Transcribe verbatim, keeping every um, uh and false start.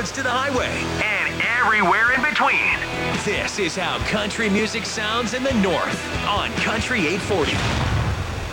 roads to the highway, and everywhere in between. This is how country music sounds in the North on Country eight forty.